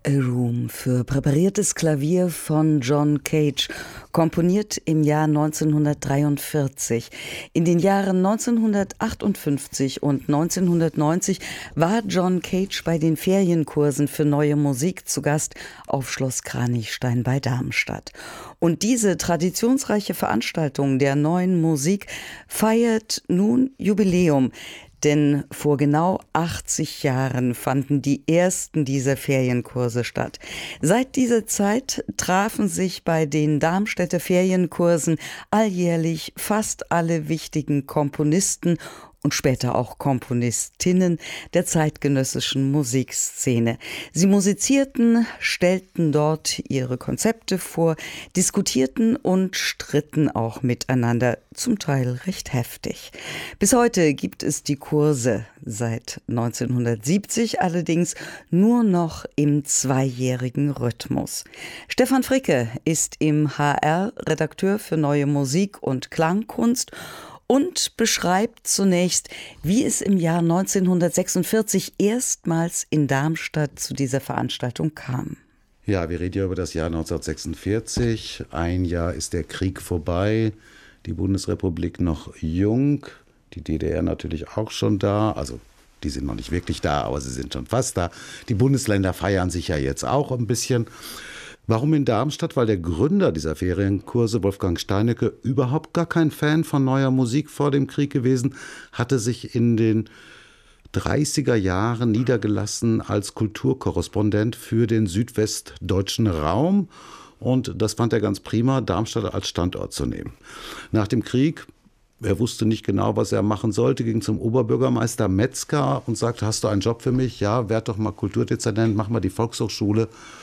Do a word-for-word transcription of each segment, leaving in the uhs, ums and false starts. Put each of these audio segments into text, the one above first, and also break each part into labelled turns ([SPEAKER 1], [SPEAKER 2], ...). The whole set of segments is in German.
[SPEAKER 1] A Room für präpariertes Klavier von John Cage, komponiert im Jahr neunzehnhundertdreiundvierzig. In den Jahren neunzehnhundertachtundfünfzig und neunzehnhundertneunzig war John Cage bei den Ferienkursen für Neue Musik zu Gast auf Schloss Kranichstein bei Darmstadt. Und diese traditionsreiche Veranstaltung der Neuen Musik feiert nun Jubiläum. Denn vor genau achtzig Jahren fanden die ersten dieser Ferienkurse statt. Seit dieser Zeit trafen sich bei den Darmstädter Ferienkursen alljährlich fast alle wichtigen Komponisten und später auch Komponistinnen der zeitgenössischen Musikszene. Sie musizierten, stellten dort ihre Konzepte vor, diskutierten und stritten auch miteinander, zum Teil recht heftig. Bis heute gibt es die Kurse, seit neunzehnhundertsiebzig allerdings nur noch im zweijährigen Rhythmus. Stefan Fricke ist im H R Redakteur für Neue Musik und Klangkunst und beschreibt zunächst, wie es im Jahr neunzehnhundertsechsundvierzig erstmals in Darmstadt zu dieser Veranstaltung kam.
[SPEAKER 2] Ja, wir reden ja über das Jahr neunzehnhundertsechsundvierzig. Ein Jahr ist der Krieg vorbei, die Bundesrepublik noch jung, die D D R natürlich auch schon da, also die sind noch nicht wirklich da, aber sie sind schon fast da. Die Bundesländer feiern sich ja jetzt auch ein bisschen. Warum in Darmstadt? Weil der Gründer dieser Ferienkurse, Wolfgang Steinecke, überhaupt gar kein Fan von neuer Musik vor dem Krieg gewesen, hatte sich in den dreißiger Jahren niedergelassen als Kulturkorrespondent für den südwestdeutschen Raum. Und das fand er ganz prima, Darmstadt als Standort zu nehmen. Nach dem Krieg, er wusste nicht genau, was er machen sollte, ging zum Oberbürgermeister Metzger und sagte, hast du einen Job für mich? Ja, werd doch mal Kulturdezernent, mach mal die Volkshochschule.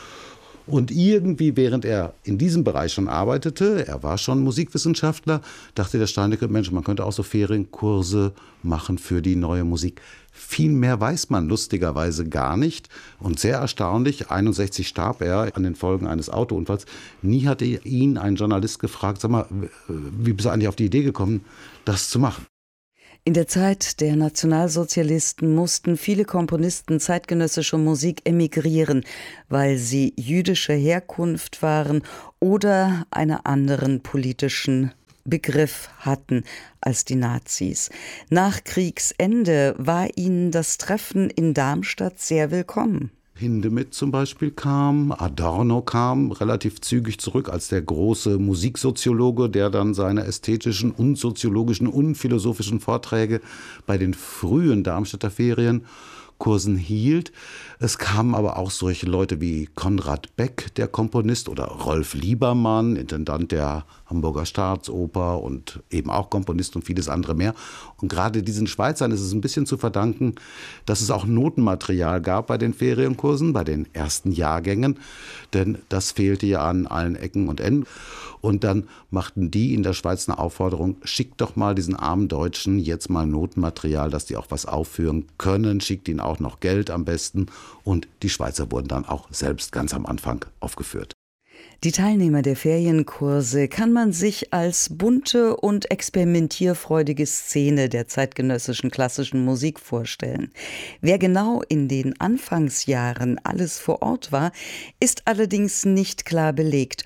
[SPEAKER 2] Und irgendwie, während er in diesem Bereich schon arbeitete, er war schon Musikwissenschaftler, dachte der Steinecke, Mensch, man könnte auch so Ferienkurse machen für die neue Musik. Viel mehr weiß man lustigerweise gar nicht. Und sehr erstaunlich, einundsechzig starb er an den Folgen eines Autounfalls. Nie hatte ihn ein Journalist gefragt, sag mal, wie bist du eigentlich auf die Idee gekommen, das zu machen?
[SPEAKER 1] In der Zeit der Nationalsozialisten mussten viele Komponisten zeitgenössischer Musik emigrieren, weil sie jüdischer Herkunft waren oder einen anderen politischen Begriff hatten als die Nazis. Nach Kriegsende war ihnen das Treffen in Darmstadt sehr willkommen.
[SPEAKER 2] Hindemith zum Beispiel kam, Adorno kam relativ zügig zurück als der große Musiksoziologe, der dann seine ästhetischen und soziologischen und philosophischen Vorträge bei den frühen Darmstädter Ferienkursen hielt. Es kamen aber auch solche Leute wie Konrad Beck, der Komponist, oder Rolf Liebermann, Intendant der Hamburger Staatsoper und eben auch Komponist und vieles andere mehr. Und gerade diesen Schweizern ist es ein bisschen zu verdanken, dass es auch Notenmaterial gab bei den Ferienkursen, bei den ersten Jahrgängen, denn das fehlte ja an allen Ecken und Enden. Und dann machten die in der Schweiz eine Aufforderung, schickt doch mal diesen armen Deutschen jetzt mal Notenmaterial, dass die auch was aufführen können, schickt ihnen auch noch Geld am besten. Und die Schweizer wurden dann auch selbst ganz am Anfang aufgeführt.
[SPEAKER 1] Die Teilnehmer der Ferienkurse kann man sich als bunte und experimentierfreudige Szene der zeitgenössischen klassischen Musik vorstellen. Wer genau in den Anfangsjahren alles vor Ort war, ist allerdings nicht klar belegt.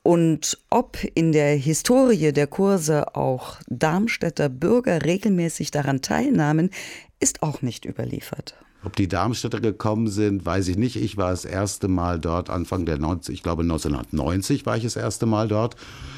[SPEAKER 1] Und ob in der Historie der Kurse auch Darmstädter Bürger regelmäßig daran teilnahmen, ist auch nicht überliefert.
[SPEAKER 2] Ob die Darmstädter gekommen sind, weiß ich nicht. Ich war das erste Mal dort Anfang der neunzig, ich glaube neunzehnhundertneunzig war ich das erste Mal dort.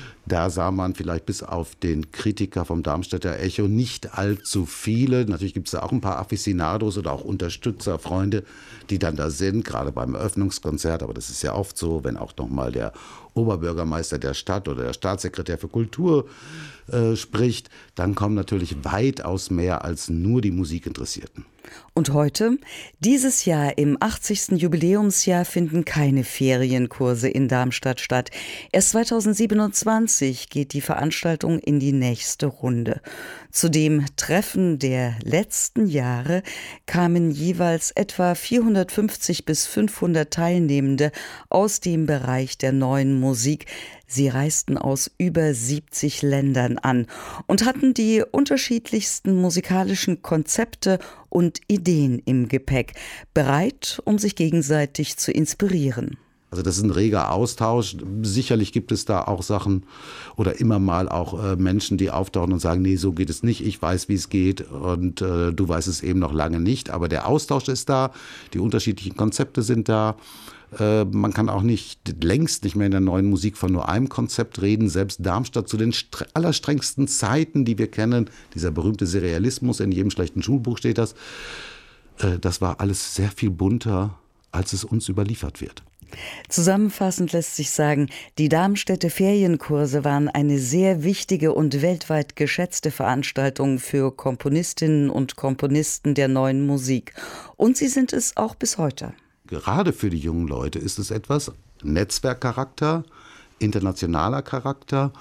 [SPEAKER 2] Da sah man vielleicht bis auf den Kritiker vom Darmstädter Echo nicht allzu viele. Natürlich gibt es da auch ein paar Aficionados oder auch Unterstützer, Freunde, die dann da sind, gerade beim Eröffnungskonzert. Aber das ist ja oft so, wenn auch noch mal der Oberbürgermeister der Stadt oder der Staatssekretär für Kultur äh, spricht, dann kommen natürlich weitaus mehr als nur die Musikinteressierten.
[SPEAKER 1] Und heute, dieses Jahr im achtzigsten Jubiläumsjahr, finden keine Ferienkurse in Darmstadt statt. Erst zweitausendsiebenundzwanzig geht die Veranstaltung in die nächste Runde. Zu dem Treffen der letzten Jahre kamen jeweils etwa vierhundertfünfzig bis fünfhundert Teilnehmende aus dem Bereich der neuen Musik Musik. Sie reisten aus über siebzig Ländern an und hatten die unterschiedlichsten musikalischen Konzepte und Ideen im Gepäck, bereit, um sich gegenseitig zu inspirieren.
[SPEAKER 2] Also das ist ein reger Austausch. Sicherlich gibt es da auch Sachen oder immer mal auch äh, Menschen, die auftauchen und sagen, nee, so geht es nicht, ich weiß, wie es geht und äh, du weißt es eben noch lange nicht. Aber der Austausch ist da, die unterschiedlichen Konzepte sind da. Äh, man kann auch nicht, längst nicht mehr in der neuen Musik von nur einem Konzept reden. Selbst Darmstadt zu den stre- allerstrengsten Zeiten, die wir kennen, dieser berühmte Serialismus, in jedem schlechten Schulbuch steht das, äh, das war alles sehr viel bunter, als es uns überliefert wird.
[SPEAKER 1] Zusammenfassend lässt sich sagen, die Darmstädter Ferienkurse waren eine sehr wichtige und weltweit geschätzte Veranstaltung für Komponistinnen und Komponisten der neuen Musik. Und sie sind es auch bis heute.
[SPEAKER 2] Gerade für die jungen Leute ist es etwas, Netzwerkcharakter, internationaler Charakter,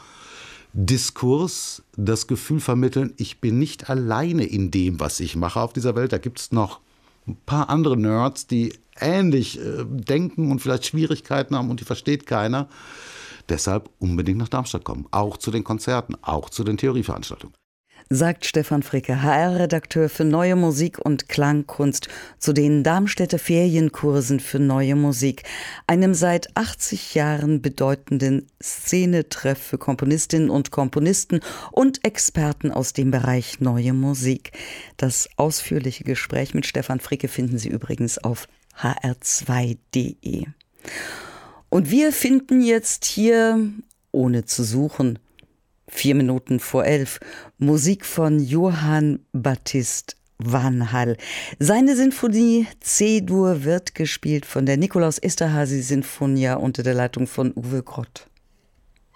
[SPEAKER 2] Diskurs, das Gefühl vermitteln, ich bin nicht alleine in dem, was ich mache auf dieser Welt. Da gibt es noch ein paar andere Nerds, die ähnlich äh, denken und vielleicht Schwierigkeiten haben und die versteht keiner. Deshalb unbedingt nach Darmstadt kommen, auch zu den Konzerten, auch zu den Theorieveranstaltungen.
[SPEAKER 1] Sagt Stefan Fricke, H R-Redakteur für Neue Musik und Klangkunst, zu den Darmstädter Ferienkursen für Neue Musik, einem seit achtzig Jahren bedeutenden Szenetreff für Komponistinnen und Komponisten und Experten aus dem Bereich Neue Musik. Das ausführliche Gespräch mit Stefan Fricke finden Sie übrigens auf h r zwei punkt d e. Und wir finden jetzt hier, ohne zu suchen, Vier Minuten vor elf, Musik von Johann Baptist Vanhal. Seine Sinfonie C-Dur wird gespielt von der Nikolaus Esterházy Sinfonia unter der Leitung von Uwe Grott.